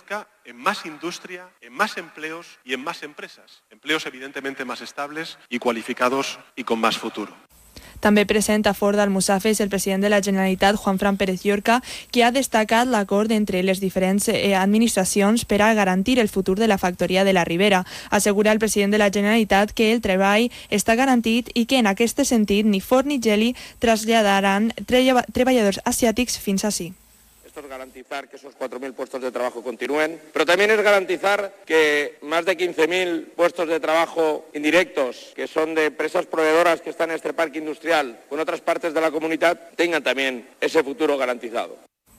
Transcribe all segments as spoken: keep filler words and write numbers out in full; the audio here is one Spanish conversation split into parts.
traduzca en más industria, en más empleos y en más empresas. Empleos evidentemente más estables y cualificados y con más futuro. També present a Ford Almussafes el president de la Generalitat, Juanfran Pérez Llorca, que ha destacat l'acord entre les diferents eh, administracions per a garantir el futur de la factoria de la Ribera. Assegura el president de la Generalitat que el treball està garantit i que en aquest sentit ni Ford ni Geely traslladaran tre- treballadors asiàtics fins ací. Esto es garantizar que esos cuatro mil puestos de trabajo continúen, pero también es garantizar que más de quince mil puestos de trabajo indirectos, que son de empresas proveedoras que están en este parque industrial o en otras partes de la comunidad, tengan también ese futuro garantizado.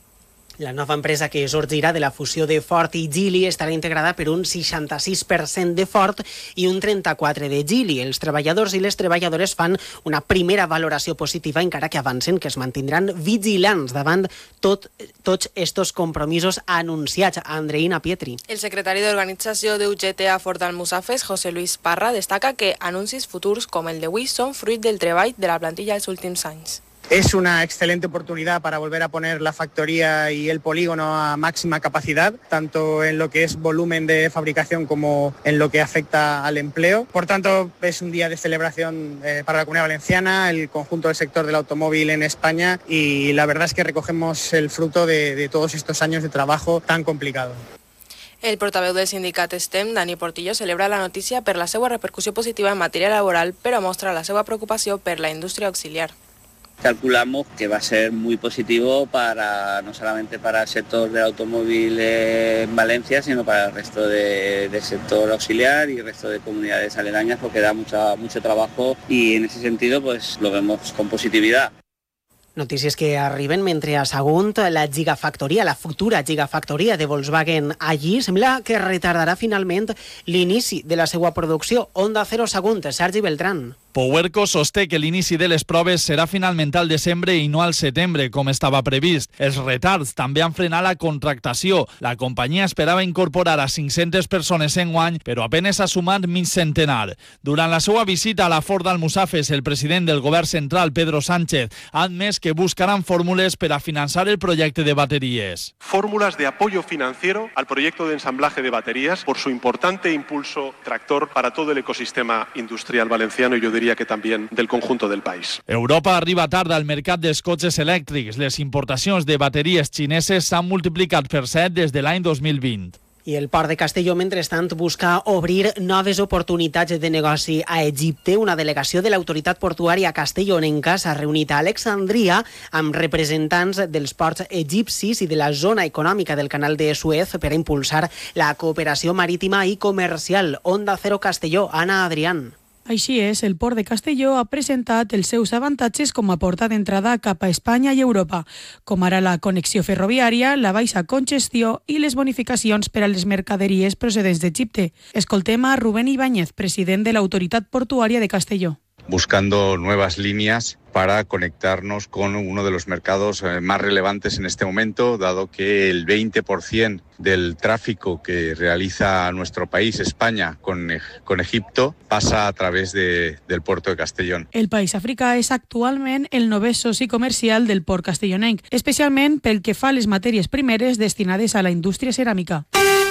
La nova empresa que sorgirà de la fusió de Ford i Geely estarà integrada per un seixanta-sis per cent de Ford i un trenta-quatre per cent de Geely. Els treballadors i les treballadores fan una primera valoració positiva, encara que avancen que es mantindran vigilants davant tot, tots estos compromisos anunciats. Andreina Pietri. El secretari d'organització d'U G T a Ford Almussafes, José Luis Parra, destaca que anuncis futurs com el d'avui són fruit del treball de la plantilla dels últims anys. Es una excelente oportunidad para volver a poner la factoría y el polígono a máxima capacidad, tanto en lo que es volumen de fabricación como en lo que afecta al empleo. Por tanto, es un día de celebración eh, para la Comunidad Valenciana, el conjunto del sector del automóvil en España, y la verdad es que recogemos el fruto de, de todos estos años de trabajo tan complicado. El portaveu del sindicat STEM, Dani Portillo, celebra la notícia per la seva repercussió positiva en matèria laboral, però mostra la seva preocupació per la indústria auxiliar. Calculamos que va a ser muy positivo para no solamente para el sector del automóvil en Valencia, sino para el resto de, del sector auxiliar y el resto de comunidades aledañas, porque da mucho, mucho trabajo y en ese sentido pues lo vemos con positividad. Notícies que arriben mentre a Sagunt la gigafactoria, la futura gigafactoria de Volkswagen allí, sembla que retardarà finalment l'inici de la seva producció. Onda Cero Sagunt, Sergi Beltrán. Powerco sosté que l'inici de les proves serà finalment al desembre i no al setembre, com estava previst. Els retards també han frenat la contractació. La companyia esperava incorporar a cinc-centes persones enguany, però apenas ha sumat mig centenar. Durant la seva visita a la Ford Almussafes, el president del govern central, Pedro Sánchez, ha admès que buscaran fórmulas para financiar el proyecto de baterías. Fórmulas de apoyo financiero al proyecto de ensamblaje de baterías por su importante impulso tractor para todo el ecosistema industrial valenciano y yo diría que también del conjunto del país. Europa arriba tard al mercat dels cotxes elèctrics. Les importacions de bateries xineses s'han multiplicat per set des de l'any dos mil vint. I el Port de Castelló, mentrestant, busca obrir noves oportunitats de negoci a Egipte. Una delegació de l'autoritat portuària castellonenca s'ha reunit a Alexandria amb representants dels ports egipcis i de la zona econòmica del canal de Suez per a impulsar la cooperació marítima i comercial. Onda Cero Castelló, Anna Adrián. Així és, el Port de Castelló ha presentat els seus avantatges com a porta d'entrada cap a Espanya i Europa, com ara la connexió ferroviària, la baixa congestió i les bonificacions per a les mercaderies procedents d'Egipte. Escoltem a Rubén Ibáñez, president de l'Autoritat Portuària de Castelló. Buscando nuevas líneas para conectarnos con uno de los mercados más relevantes en este momento, dado que el veinte por ciento del tráfico que realiza nuestro país, España, con, con Egipto, pasa a través de, del puerto de Castellón. El país africà és actualment el novè soci comercial del port castellonenc, especialment pel que fa a les matèries primeres destinades a la indústria ceràmica.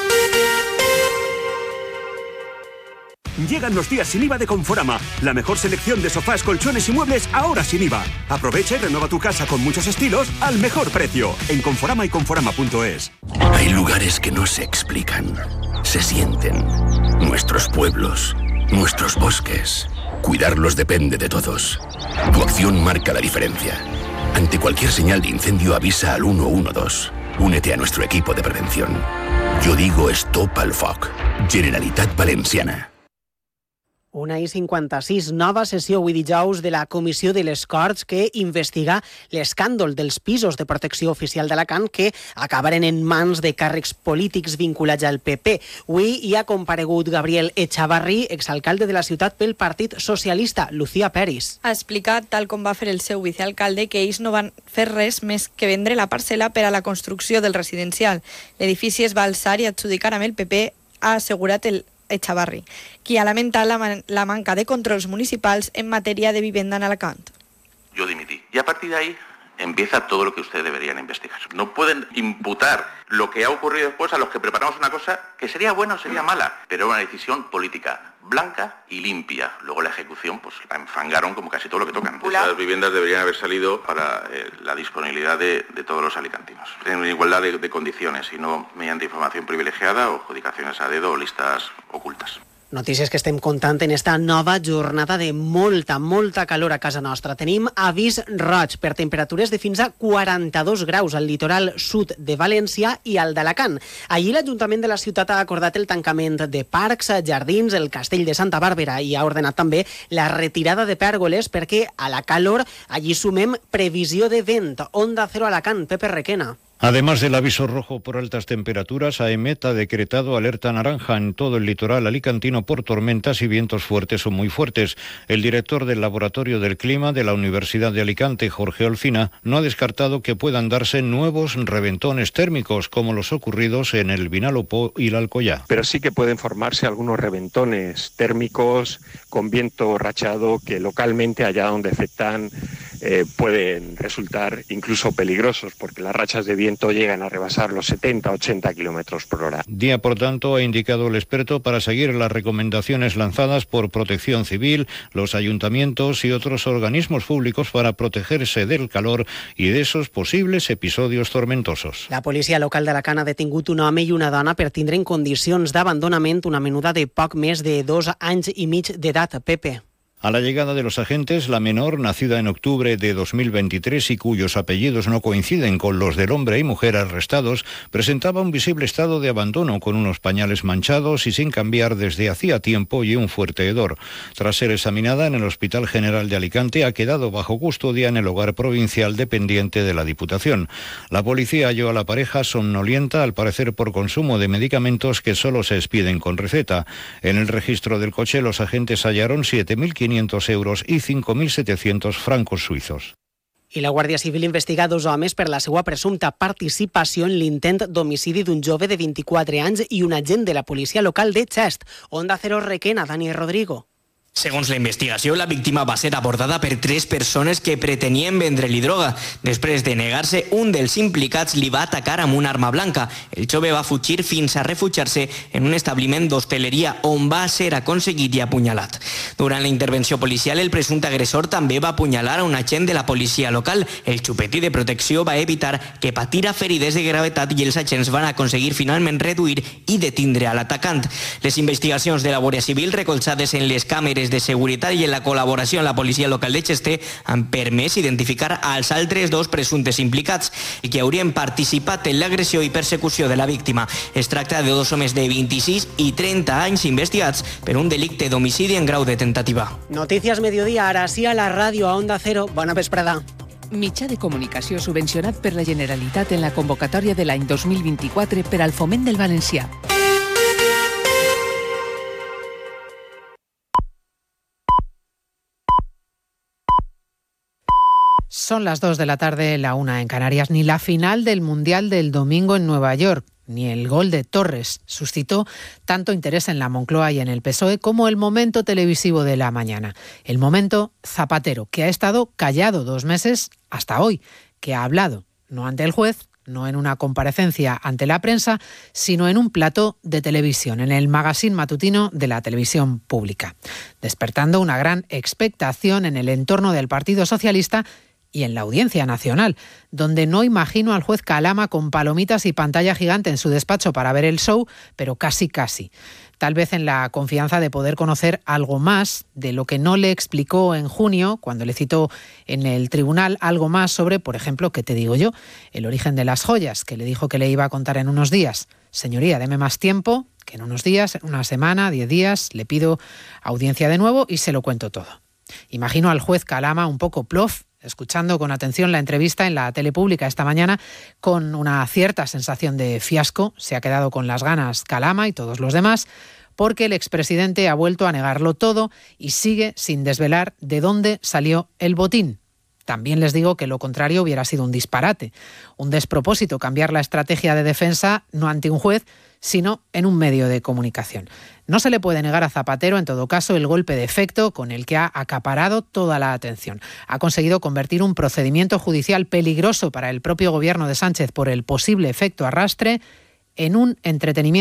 Llegan los días sin I V A de Conforama. La mejor selección de sofás, colchones y muebles ahora sin I V A. Aprovecha y renueva tu casa con muchos estilos al mejor precio. En Conforama y Conforama punto es. Hay lugares que no se explican, se sienten. Nuestros pueblos, nuestros bosques. Cuidarlos depende de todos. Tu acción marca la diferencia. Ante cualquier señal de incendio avisa al uno uno dos. Únete a nuestro equipo de prevención. Yo digo stop al foc. Generalitat Valenciana. Una i cinquanta-sis, nova sessió avui dijous de la Comissió de les Corts que investiga l'escàndol dels pisos de protecció oficial d'Alacant que acabaren en mans de càrrecs polítics vinculats al P P. Avui hi ha comparegut Gabriel Echavarri, exalcalde de la ciutat pel Partit Socialista. Lucía Peris. Ha explicat, tal com va fer el seu vicealcalde, que ells no van fer res més que vendre la parcel·la per a la construcció del residencial. L'edifici es va alçar i adjudicar amb el P P, ha assegurat el Echavarri, qui ha lamentat la, man la manca de controls municipals en matèria de vivenda en Alacant. Yo dimití. Y a partir de ahí empieza todo lo que ustedes deberían investigar. No pueden imputar lo que ha ocurrido después a los que preparamos una cosa que sería buena o sería mala, pero una decisión política blanca y limpia. Luego la ejecución pues la enfangaron como casi todo lo que tocan. Esas viviendas deberían haber salido para eh, la disponibilidad de, de todos los alicantinos, en igualdad de, de condiciones y no mediante información privilegiada o adjudicaciones a dedo o listas ocultas. Notícies que estem contant en esta nova jornada de molta, molta calor a casa nostra. Tenim avís roig per temperatures de fins a quaranta-dos graus al litoral sud de València i al d'Alacant. Allí l'Ajuntament de la ciutat ha acordat el tancament de parcs, jardins, el castell de Santa Bàrbara i ha ordenat també la retirada de pèrgoles perquè a la calor allí sumem previsió de vent. Onda Cero Alacant, Pepe Requena. Además del aviso rojo por altas temperaturas, AEMET ha decretado alerta naranja en todo el litoral alicantino por tormentas y vientos fuertes o muy fuertes. El director del Laboratorio del Clima de la Universidad de Alicante, Jorge Olcina, no ha descartado que puedan darse nuevos reventones térmicos, como los ocurridos en el Vinalopó y la Alcoyá. Pero sí que pueden formarse algunos reventones térmicos con viento rachado que localmente, allá donde afectan, eh, pueden resultar incluso peligrosos, porque las rachas de viento llegan a rebasar los setenta a ochenta kilómetros por hora. Día, por tanto, ha indicado el experto, para seguir las recomendaciones lanzadas por Protección Civil, los ayuntamientos y otros organismos públicos para protegerse del calor y de esos posibles episodios tormentosos. La policia local d'Alacant ha detingut un home i una dona per tindre en condicions d'abandonament una menuda de poc més de dos anys i mig d'edat. Pepe. A la llegada de los agentes, la menor, nacida en octubre de dos mil veintitrés y cuyos apellidos no coinciden con los del hombre y mujer arrestados, presentaba un visible estado de abandono, con unos pañales manchados y sin cambiar desde hacía tiempo y un fuerte hedor. Tras ser examinada en el Hospital General de Alicante, ha quedado bajo custodia en el hogar provincial dependiente de la Diputación. La policía halló a la pareja somnolienta, al parecer por consumo de medicamentos que solo se expiden con receta. En el registro del coche, los agentes hallaron siete mil quinientos euros y cinco mil setecientos francos suizos. I la Guàrdia Civil investiga dos homes per la seva presumpta participació en l'intent d'homicidi d'un jove de vint-i-quatre anys i un agent de la policia local de Xest. Onda Cero Requena, Dani Rodrigo. Segons la investigació, la víctima va ser abordada per tres persones que pretenien vendre-li droga. Després de negar-se, un dels implicats li va atacar amb una arma blanca. El jove va fugir fins a refugiar-se en un establiment d'hostaleria on va ser aconseguit i apunyalat. Durant la intervenció policial, el presumpte agressor també va apunyalar a un agent de la policia local. El xupetí de protecció va evitar que patira ferides de gravetat i els agents van aconseguir finalment reduir i detindre a l'atacant. Les investigacions de la Guàrdia Civil, recolzades en les càmeres de seguretat i en la col·laboració amb la policia local de Xeste, han permès identificar als altres dos presumptes implicats i que haurien participat en l'agressió i persecució de la víctima. Es tracta de dos homes de vint-i-sis i trenta anys investigats per un delicte d'homicidi en grau de tentativa. Notícies Mediodía, ara sí a la ràdio, a Onda Cero. Bona vesprada. Mitjà de comunicació subvencionat per la Generalitat en la convocatòria de l'any dos mil vint-i-quatre per al foment del valencià. Son las dos de la tarde, la una en Canarias. Ni la final del Mundial del domingo en Nueva York, ni el gol de Torres suscitó tanto interés en la Moncloa y en el P S O E como el momento televisivo de la mañana. El momento Zapatero, que ha estado callado dos meses hasta hoy, que ha hablado, no ante el juez, no en una comparecencia ante la prensa, sino en un plató de televisión, en el magazine matutino de la televisión pública, despertando una gran expectación en el entorno del Partido Socialista y en la Audiencia Nacional, donde no imagino al juez Calama con palomitas y pantalla gigante en su despacho para ver el show, pero casi casi. Tal vez en la confianza de poder conocer algo más de lo que no le explicó en junio, cuando le citó en el tribunal algo más sobre, por ejemplo, ¿qué te digo yo?, el origen de las joyas, que le dijo que le iba a contar en unos días. Señoría, deme más tiempo, que en unos días, en una semana, diez días, le pido audiencia de nuevo y se lo cuento todo. Imagino al juez Calama un poco plof, escuchando con atención la entrevista en la tele pública esta mañana, con una cierta sensación de fiasco. Se ha quedado con las ganas Calama y todos los demás, porque el expresidente ha vuelto a negarlo todo y sigue sin desvelar de dónde salió el botín. También les digo que lo contrario hubiera sido un disparate, un despropósito cambiar la estrategia de defensa no ante un juez, sino en un medio de comunicación. No se le puede negar a Zapatero, en todo caso, el golpe de efecto con el que ha acaparado toda la atención. Ha conseguido convertir un procedimiento judicial peligroso para el propio gobierno de Sánchez por el posible efecto arrastre en un entretenimiento